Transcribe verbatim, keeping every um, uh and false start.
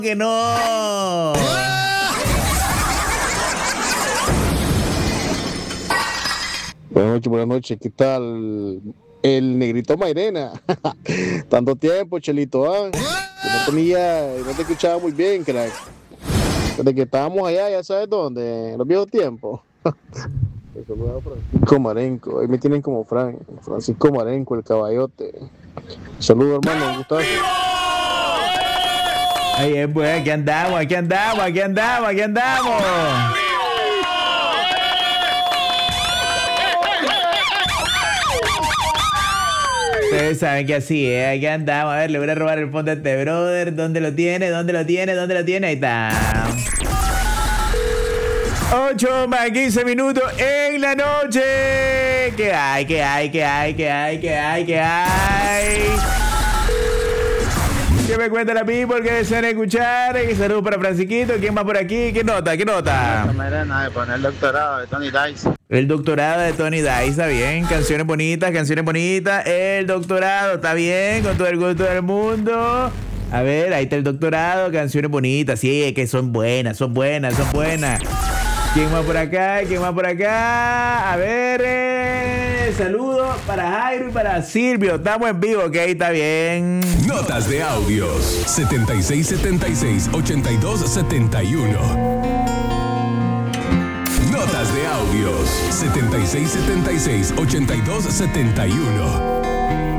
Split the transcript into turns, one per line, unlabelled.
que no.
Buenas noches, buenas noches. ¿Qué tal? El negrito Mairena. Tanto tiempo, Chelito, ¿ah? Yo no tenía, no te escuchaba muy bien, crack. Desde que estábamos allá, ya sabes dónde, en los viejos tiempos. Francisco Marenco, ahí me tienen como Fran, Francisco Marenco, el caballote. Saludos, hermano, un gustazo.
Ahí pues, aquí andamos, aquí andamos, aquí andamos, aquí andamos. Ustedes saben que así es, aquí andamos. A ver, le voy a robar el fondo a este brother. ¿Dónde lo tiene? ¿Dónde lo tiene? ¿Dónde lo tiene? Ahí está. ocho más quince minutos en la noche. ¿Qué hay? ¿Qué hay? ¿Qué hay? ¿Qué hay? ¿Qué hay? ¿Qué hay? ¿Qué me cuenta la people? ¿Qué desean escuchar? Saludos para Francisquito. ¿Quién más por aquí? ¿Qué nota? ¿Qué nota?
De poner el doctorado de Tony Dice.
El doctorado de Tony Dice, está bien. Canciones bonitas, canciones bonitas. El doctorado, está bien, con todo el gusto del mundo. A ver, ahí está el doctorado, canciones bonitas. Sí, que son buenas, son buenas, son buenas. ¿Quién más por acá? ¿Quién más por acá? A ver, eh, saludos para Jairo y para Silvio. Estamos en vivo, ok, está bien.
Notas de audios setenta y seis setenta y seis ochenta y dos setenta y uno. Notas de audios setenta y seis setenta y seis ochenta y dos setenta y uno.